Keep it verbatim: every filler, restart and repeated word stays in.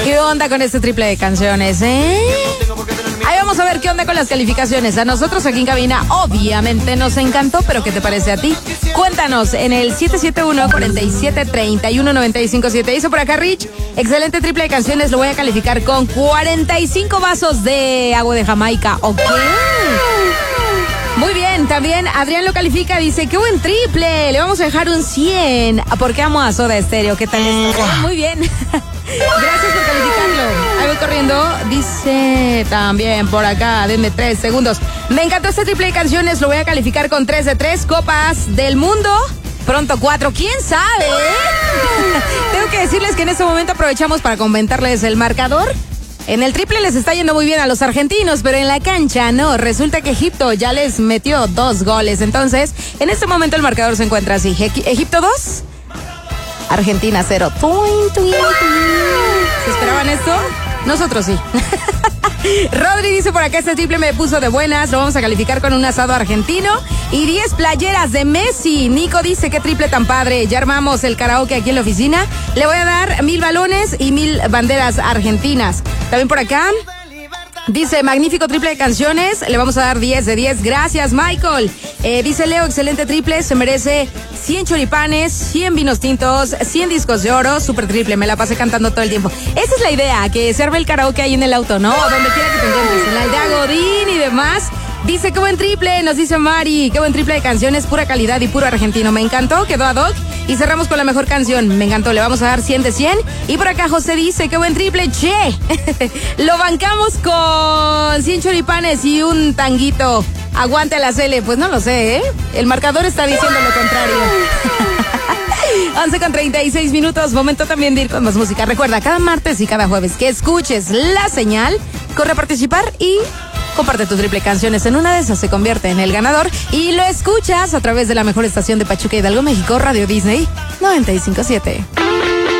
¿Qué onda con este triple de canciones, eh? Ahí vamos a ver qué onda con las calificaciones. A nosotros aquí en cabina, obviamente nos encantó, pero ¿qué te parece a ti? Cuéntanos en el siete siete uno, cuatro siete, tres uno, nueve cinco siete. Hizo por acá Rich. Excelente triple de canciones. Lo voy a calificar con cuarenta y cinco vasos de agua de Jamaica. Ok. Muy bien, también Adrián lo califica, dice, qué buen triple, le vamos a dejar un cien, porque amo a Soda Stereo, ¿qué tal esto? Muy bien, gracias por calificarlo. Ahí voy corriendo, dice también por acá, denme tres segundos. Me encantó este triple de canciones, lo voy a calificar con tres de tres, copas del mundo, pronto cuatro, ¿quién sabe? Tengo que decirles que en este momento aprovechamos para comentarles el marcador. En el triple les está yendo muy bien a los argentinos, pero en la cancha no. Resulta que Egipto ya les metió dos goles. Entonces, en este momento el marcador se encuentra así. Eg- Egipto dos, Argentina cero. ¿Se esperaban esto? Nosotros sí. Rodri dice por acá, este triple me puso de buenas, lo vamos a calificar con un asado argentino y diez playeras de Messi. Nico dice, qué triple tan padre, ya armamos el karaoke aquí en la oficina, le voy a dar mil balones y mil banderas argentinas. También por acá dice, magnífico triple de canciones, le vamos a dar diez de diez, gracias Michael. Eh, dice Leo, excelente triple, se merece cien choripanes, cien vinos tintos, cien discos de oro, super triple, me la pasé cantando todo el tiempo. Esa es la idea, que se arme el karaoke ahí en el auto, ¿no? Donde quiera que te encuentres, en la aldea Godín y demás. Dice, qué buen triple, nos dice Mari, qué buen triple de canciones, pura calidad y puro argentino. Me encantó, quedó ad hoc. Y cerramos con la mejor canción, me encantó, le vamos a dar cien de cien. Y por acá José dice, qué buen triple, che. Lo bancamos con cien choripanes y un tanguito. Aguante a la Cele, pues no lo sé, ¿eh? El marcador está diciendo lo contrario. once con treinta y seis minutos, momento también de ir con más música. Recuerda, cada martes y cada jueves que escuches La Señal, corre a participar y comparte tu triple canciones. En una de esas se convierte en el ganador y lo escuchas a través de la mejor estación de Pachuca Hidalgo, México, Radio Disney noventa y cinco punto siete.